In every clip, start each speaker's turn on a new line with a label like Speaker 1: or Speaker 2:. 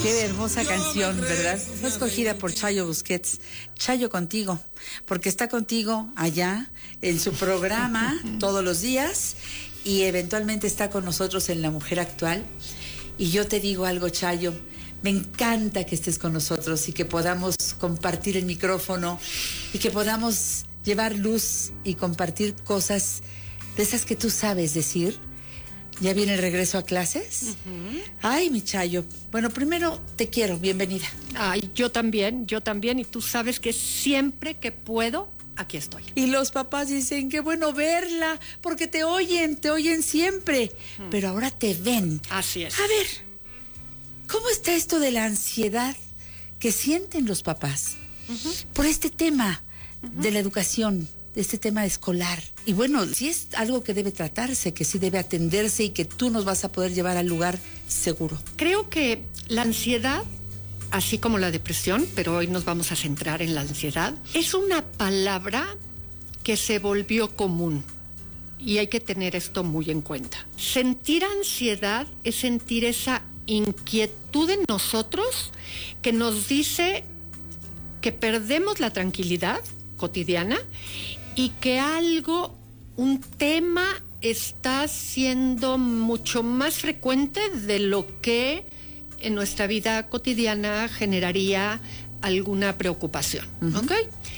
Speaker 1: Qué hermosa canción, ¿verdad? Fue escogida por Chayo Busquets. Chayo contigo, porque está contigo allá en su programa todos los días y eventualmente está con nosotros en La Mujer Actual. Y yo te digo algo, Chayo, me encanta que estés con nosotros y que podamos compartir el micrófono y que podamos llevar luz y compartir cosas de esas que tú sabes decir. ¿Ya viene el regreso a clases? Uh-huh. Ay, mi Chayo. Bueno, primero te quiero, bienvenida.
Speaker 2: Ay, yo también, y tú sabes que siempre que puedo, aquí estoy.
Speaker 1: Y los papás dicen, qué bueno verla, porque te oyen siempre, pero ahora te ven.
Speaker 2: Así es.
Speaker 1: A ver, ¿cómo está esto de la ansiedad que sienten los papás por este tema de la educación, de este tema escolar? Y bueno, sí es algo que debe tratarse, que sí debe atenderse y que tú nos vas a poder llevar al lugar seguro.
Speaker 2: Creo que la ansiedad, así como la depresión, pero hoy nos vamos a centrar en la ansiedad, es una palabra que se volvió común y hay que tener esto muy en cuenta. Sentir ansiedad es sentir esa inquietud en nosotros que nos dice que perdemos la tranquilidad cotidiana y que un tema está siendo mucho más frecuente de lo que en nuestra vida cotidiana generaría alguna preocupación. ¿Ok?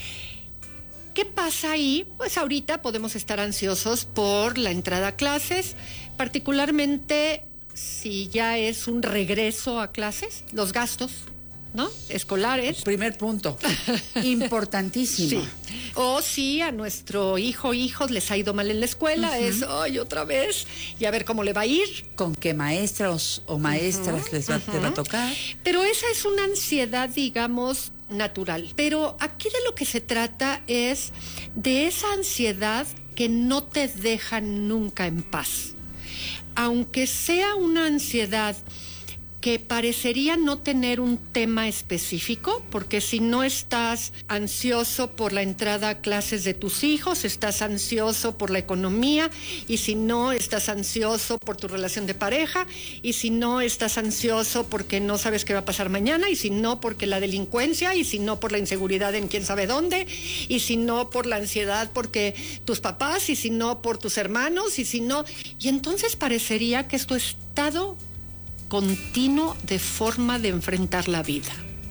Speaker 2: ¿Qué pasa ahí? Pues ahorita podemos estar ansiosos por la entrada a clases, particularmente si ya es un regreso a clases, los gastos, ¿no? Escolares.
Speaker 1: Primer punto, importantísimo.
Speaker 2: Sí. O si a nuestro hijos les ha ido mal en la escuela, es, ay, otra vez, y a ver cómo le va a ir.
Speaker 1: ¿Con qué maestros o maestras te va a tocar?
Speaker 2: Pero esa es una ansiedad, digamos, natural. Pero aquí de lo que se trata es de esa ansiedad que no te deja nunca en paz. Aunque sea una ansiedad que parecería no tener un tema específico, porque si no estás ansioso por la entrada a clases de tus hijos, estás ansioso por la economía, y si no estás ansioso por tu relación de pareja, y si no estás ansioso porque no sabes qué va a pasar mañana, y si no porque la delincuencia, y si no por la inseguridad en quién sabe dónde, y si no por la ansiedad porque tus papás, y si no por tus hermanos, y si no... Y entonces parecería que es tu estado continuo de forma de enfrentar la vida.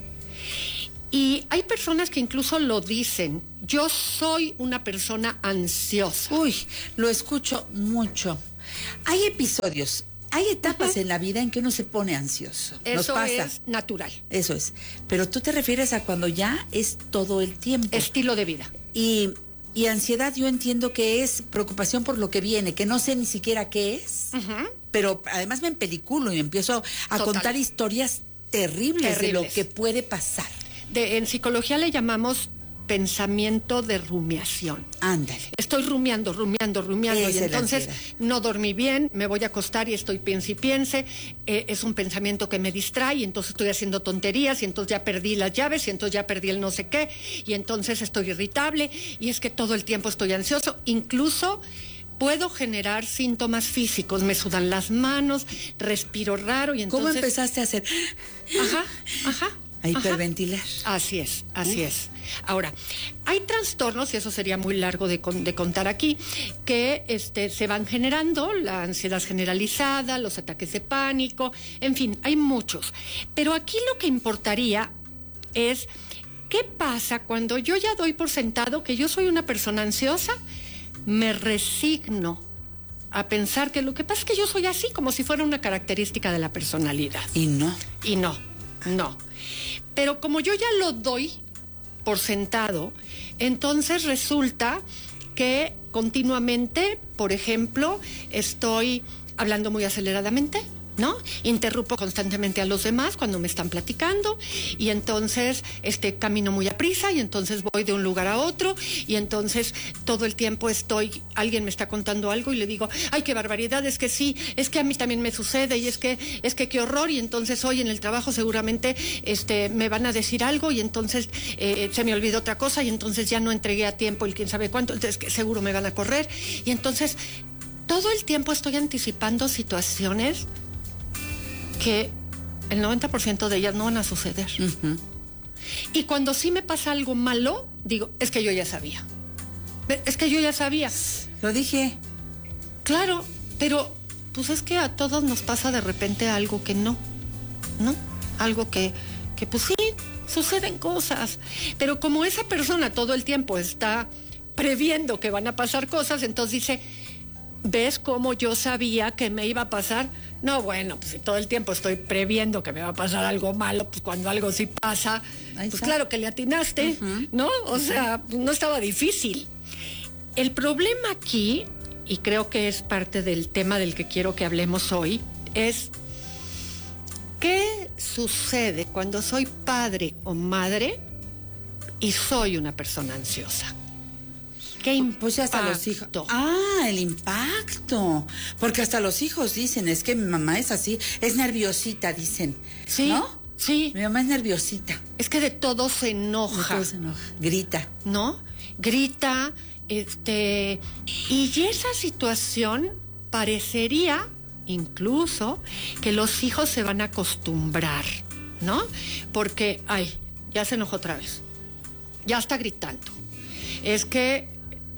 Speaker 2: Y hay personas que incluso lo dicen, yo soy una persona ansiosa.
Speaker 1: Uy, lo escucho mucho. Hay episodios, hay etapas en la vida en que uno se pone ansioso.
Speaker 2: Eso
Speaker 1: nos pasa.
Speaker 2: Es natural.
Speaker 1: Eso es. Pero tú te refieres a cuando ya es todo el tiempo.
Speaker 2: Estilo de vida.
Speaker 1: Y ansiedad yo entiendo que es preocupación por lo que viene, que no sé ni siquiera qué es, pero además me empeliculo y me empiezo a contar historias terribles de lo que puede pasar.
Speaker 2: En psicología le llamamos pensamiento de rumiación.
Speaker 1: Ándale.
Speaker 2: Estoy rumiando, y entonces no dormí bien, me voy a acostar y estoy piense y piense, es un pensamiento que me distrae, y entonces estoy haciendo tonterías, y entonces ya perdí las llaves, y entonces ya perdí el no sé qué, y entonces estoy irritable, y es que todo el tiempo estoy ansioso, incluso puedo generar síntomas físicos, me sudan las manos, respiro raro, y entonces...
Speaker 1: ¿Cómo empezaste a hacer?
Speaker 2: Ajá.
Speaker 1: A hiperventilar.
Speaker 2: Así es. Ahora, hay trastornos, y eso sería muy largo de contar aquí, que se van generando, la ansiedad generalizada, los ataques de pánico, en fin, hay muchos. Pero aquí lo que importaría es, ¿qué pasa cuando yo ya doy por sentado que yo soy una persona ansiosa? Me resigno a pensar que lo que pasa es que yo soy así, como si fuera una característica de la personalidad.
Speaker 1: Y no.
Speaker 2: Pero como yo ya lo doy por sentado, entonces resulta que continuamente, por ejemplo, estoy hablando muy aceleradamente, ¿no? Interrumpo constantemente a los demás cuando me están platicando, y entonces camino muy aprisa, y entonces voy de un lugar a otro, y entonces todo el tiempo alguien me está contando algo y le digo, ay, qué barbaridad, es que sí, es que a mí también me sucede, y es que qué horror, y entonces hoy en el trabajo seguramente me van a decir algo, y entonces se me olvidó otra cosa, y entonces ya no entregué a tiempo y quién sabe cuánto, entonces que seguro me van a correr, y entonces todo el tiempo estoy anticipando situaciones que el 90% de ellas no van a suceder.
Speaker 1: Ujú.
Speaker 2: Y cuando sí me pasa algo malo, digo, es que yo ya sabía. Es que yo ya sabía.
Speaker 1: Lo dije.
Speaker 2: Claro, pero pues es que a todos nos pasa de repente algo que no, ¿no? Algo que pues sí, suceden cosas. Pero como esa persona todo el tiempo está previendo que van a pasar cosas, entonces dice, ¿ves cómo yo sabía que me iba a pasar? No, bueno, pues si todo el tiempo estoy previendo que me va a pasar algo malo, pues cuando algo sí pasa,
Speaker 1: Ahí
Speaker 2: pues
Speaker 1: está.
Speaker 2: claro que le atinaste, ¿no? O sea, no estaba difícil. El problema aquí, y creo que es parte del tema del que quiero que hablemos hoy, es ¿qué sucede cuando soy padre o madre y soy una persona ansiosa? ¿Qué impacto?
Speaker 1: Pues ya hasta los hijos. El impacto. Porque hasta los hijos dicen, es que mi mamá es así, es nerviosita, dicen.
Speaker 2: Sí,
Speaker 1: ¿no?
Speaker 2: sí.
Speaker 1: Mi mamá es nerviosita.
Speaker 2: Es que de todo se enoja.
Speaker 1: Entonces se enoja. Grita.
Speaker 2: ¿No? Grita, y esa situación parecería incluso que los hijos se van a acostumbrar, ¿no? Porque, ya se enojó otra vez, ya está gritando, es que,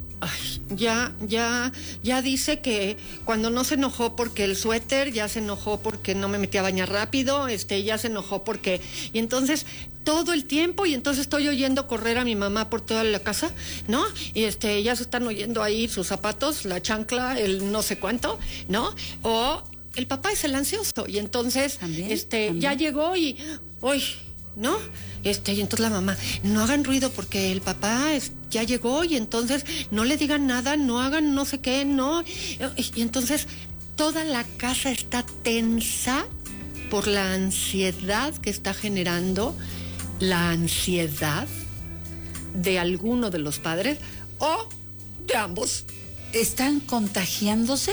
Speaker 2: ya dice que cuando no se enojó porque el suéter, ya se enojó porque no me metí a bañar rápido, ya se enojó porque, y entonces todo el tiempo, y entonces estoy oyendo correr a mi mamá por toda la casa, ¿no? Y ya se están oyendo ahí sus zapatos, la chancla, el no sé cuánto, ¿no? O el papá es el ansioso, y entonces,
Speaker 1: ¿También?
Speaker 2: ya llegó y, uy, ¿no? Y entonces la mamá, no hagan ruido porque el papá ya llegó, y entonces no le digan nada, no hagan no sé qué, no. Y entonces toda la casa está tensa por la ansiedad que está generando la ansiedad de alguno de los padres o de ambos.
Speaker 1: ¿Están contagiándose?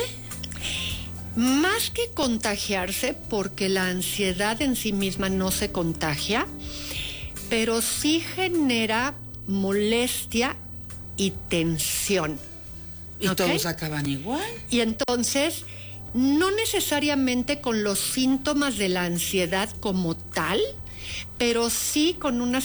Speaker 2: Más que contagiarse, porque la ansiedad en sí misma no se contagia, pero sí genera molestia y tensión.
Speaker 1: Y
Speaker 2: ¿Ok?
Speaker 1: todos acaban igual.
Speaker 2: Y entonces, no necesariamente con los síntomas de la ansiedad como tal, pero sí con una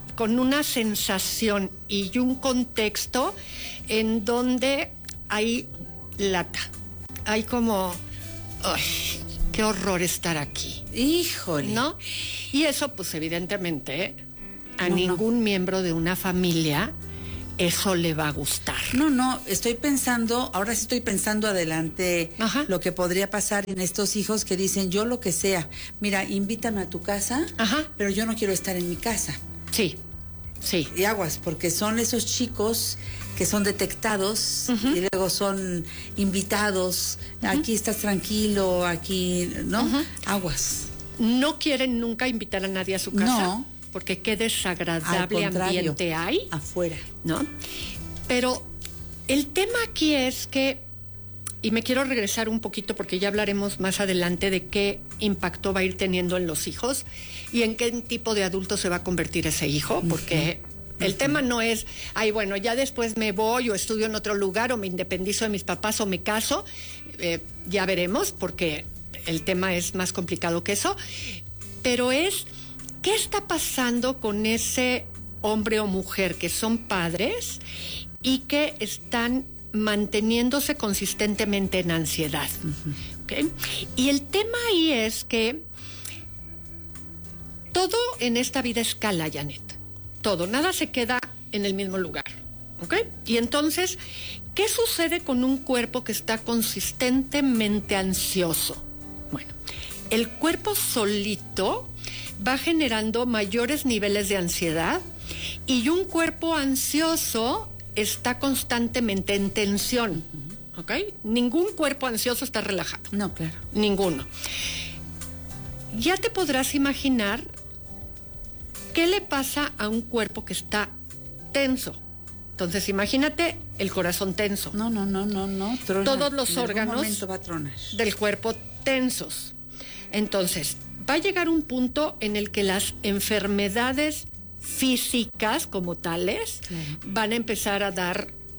Speaker 2: sensación y un contexto en donde hay lata. Hay como, ¡ay, qué horror estar aquí!
Speaker 1: Híjole.
Speaker 2: ¿No? Y eso, pues evidentemente, a
Speaker 1: No.
Speaker 2: ningún miembro de una familia eso le va a gustar.
Speaker 1: No, estoy pensando, ahora sí estoy pensando adelante.
Speaker 2: Ajá.
Speaker 1: Lo que podría pasar en estos hijos que dicen, yo lo que sea, mira, invítame a tu casa,
Speaker 2: Ajá.
Speaker 1: pero yo no quiero estar en mi casa.
Speaker 2: Sí, sí.
Speaker 1: Y aguas, porque son esos chicos que son detectados y luego son invitados, aquí estás tranquilo, aquí, ¿no? Aguas.
Speaker 2: No quieren nunca invitar a nadie a su casa.
Speaker 1: No.
Speaker 2: Porque qué
Speaker 1: Al
Speaker 2: desagradable
Speaker 1: contrario,
Speaker 2: ambiente hay,
Speaker 1: afuera.
Speaker 2: ¿no? Pero el tema aquí es que, y me quiero regresar un poquito porque ya hablaremos más adelante de qué impacto va a ir teniendo en los hijos y en qué tipo de adulto se va a convertir ese hijo, porque el tema no es, bueno, ya después me voy o estudio en otro lugar o me independizo de mis papás o me caso, ya veremos, porque el tema es más complicado que eso, pero es, ¿qué está pasando con ese hombre o mujer que son padres y que están manteniéndose consistentemente en ansiedad? ¿Okay? Y el tema ahí es que todo en esta vida escala, Janet. Todo, nada se queda en el mismo lugar. ¿Ok? Y entonces, ¿qué sucede con un cuerpo que está consistentemente ansioso? Bueno, el cuerpo solito va generando mayores niveles de ansiedad y un cuerpo ansioso está constantemente en tensión. ¿Ok? Ningún cuerpo ansioso está relajado.
Speaker 1: No, claro.
Speaker 2: Ninguno. Ya te podrás imaginar qué le pasa a un cuerpo que está tenso. Entonces, imagínate el corazón tenso.
Speaker 1: No. Trona.
Speaker 2: Todos los
Speaker 1: En algún
Speaker 2: órganos
Speaker 1: momento va a tronar.
Speaker 2: del cuerpo tensos. Entonces, va a llegar un punto en el que las enfermedades físicas como tales van a empezar a dar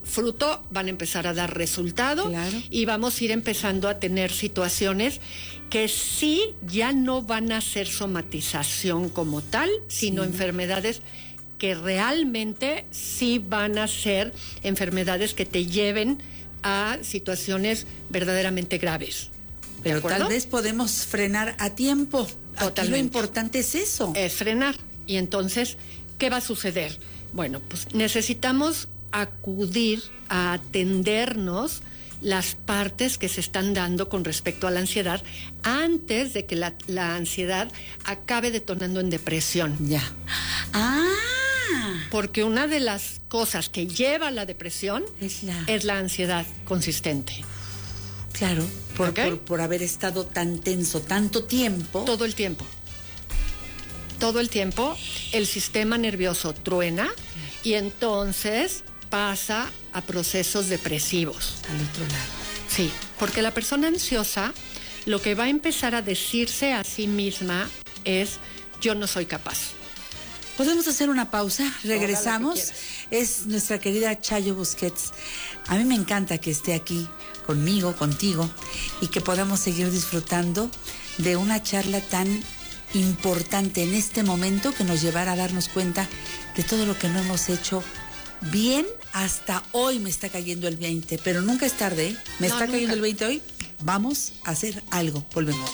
Speaker 2: fruto, van a empezar a dar resultado,
Speaker 1: claro,
Speaker 2: y vamos a ir empezando a tener situaciones que sí ya no van a ser somatización como tal, sino enfermedades que realmente sí van a ser enfermedades que te lleven a situaciones verdaderamente graves.
Speaker 1: Pero tal vez podemos frenar a tiempo.
Speaker 2: Totalmente.
Speaker 1: Aquí lo importante es eso.
Speaker 2: Es frenar. Y entonces, ¿qué va a suceder? Bueno, pues necesitamos acudir a atendernos las partes que se están dando con respecto a la ansiedad antes de que la ansiedad acabe detonando en depresión.
Speaker 1: Ya. Ah.
Speaker 2: Porque una de las cosas que lleva a la depresión es la ansiedad consistente.
Speaker 1: Claro, por haber estado tan tenso tanto tiempo.
Speaker 2: Todo el tiempo. Todo el tiempo el sistema nervioso truena y entonces pasa a procesos depresivos.
Speaker 1: Al otro lado.
Speaker 2: Sí, porque la persona ansiosa lo que va a empezar a decirse a sí misma es: yo no soy capaz.
Speaker 1: ¿Podemos hacer una pausa? Regresamos. Es nuestra querida Chayo Busquets. A mí me encanta que esté aquí conmigo, contigo, y que podamos seguir disfrutando de una charla tan importante en este momento, que nos llevará a darnos cuenta de todo lo que no hemos hecho bien. Hasta hoy me está cayendo el 20, pero nunca es tarde, ¿eh? Me está cayendo el 20 hoy. Vamos a hacer algo. Volvemos.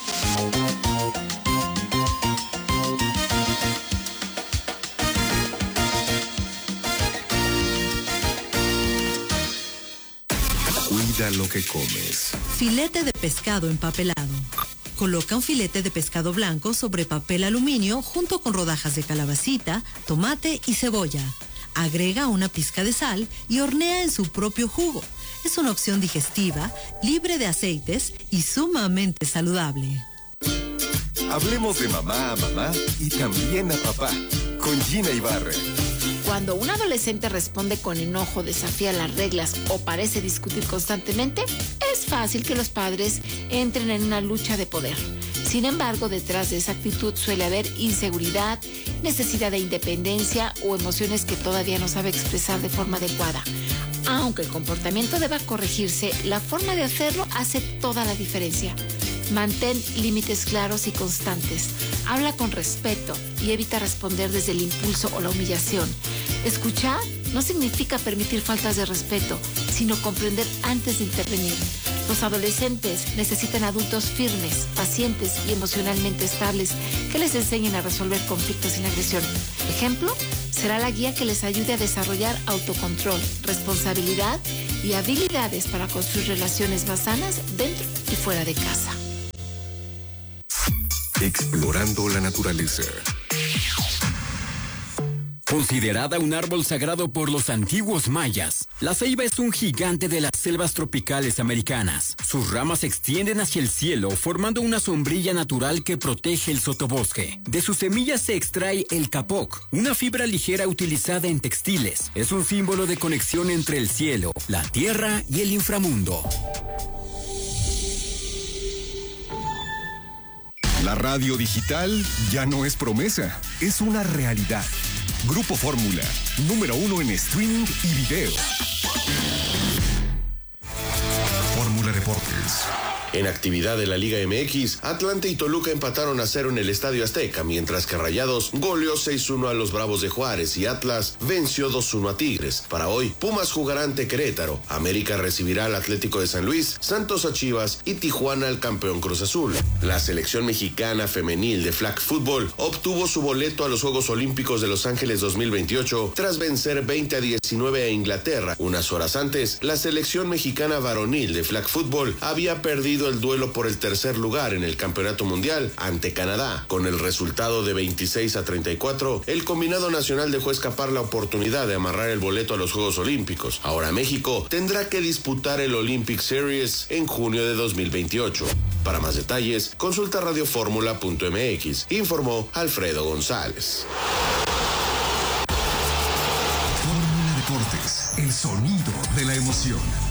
Speaker 3: Cuida lo que comes.
Speaker 4: Filete de pescado empapelado. Coloca un filete de pescado blanco sobre papel aluminio junto con rodajas de calabacita, tomate y cebolla. Agrega una pizca de sal y hornea en su propio jugo. Es una opción digestiva, libre de aceites y sumamente saludable.
Speaker 3: Hablemos de mamá a mamá y también a papá, con Gina Ibarra.
Speaker 5: Cuando un adolescente responde con enojo, desafía las reglas o parece discutir constantemente, es fácil que los padres entren en una lucha de poder. Sin embargo, detrás de esa actitud suele haber inseguridad, necesidad de independencia o emociones que todavía no sabe expresar de forma adecuada. Aunque el comportamiento deba corregirse, la forma de hacerlo hace toda la diferencia. Mantén límites claros y constantes. Habla con respeto y evita responder desde el impulso o la humillación. Escuchar no significa permitir faltas de respeto, sino comprender antes de intervenir. Los adolescentes necesitan adultos firmes, pacientes y emocionalmente estables que les enseñen a resolver conflictos sin agresión. Ejemplo, será la guía que les ayude a desarrollar autocontrol, responsabilidad y habilidades para construir relaciones más sanas dentro y fuera de casa.
Speaker 3: Explorando la naturaleza.
Speaker 6: Considerada un árbol sagrado por los antiguos mayas, la ceiba es un gigante de las selvas tropicales americanas. Sus ramas se extienden hacia el cielo, formando una sombrilla natural que protege el sotobosque. De sus semillas se extrae el capoc, una fibra ligera utilizada en textiles. Es un símbolo de conexión entre el cielo, la tierra y el inframundo.
Speaker 3: La radio digital ya no es promesa, es una realidad. Grupo Fórmula, número 1 en streaming y video. Fórmula Deportes.
Speaker 7: En actividad de la Liga MX, Atlante y Toluca empataron a 0 en el Estadio Azteca, mientras que Rayados goleó 6-1 a los Bravos de Juárez y Atlas venció 2-1 a Tigres. Para hoy, Pumas jugará ante Querétaro, América recibirá al Atlético de San Luis, Santos a Chivas y Tijuana al campeón Cruz Azul. La selección mexicana femenil de flag football obtuvo su boleto a los Juegos Olímpicos de Los Ángeles 2028 tras vencer 20-19 a Inglaterra. Unas horas antes, la selección mexicana varonil de flag football había perdido el duelo por el tercer lugar en el Campeonato Mundial ante Canadá. Con el resultado de 26-34, el combinado nacional dejó escapar la oportunidad de amarrar el boleto a los Juegos Olímpicos. Ahora México tendrá que disputar el Olympic Series en junio de 2028. Para más detalles, consulta radioformula.mx. Informó Alfredo González.
Speaker 3: Fórmula Deportes, el sonido de la emoción.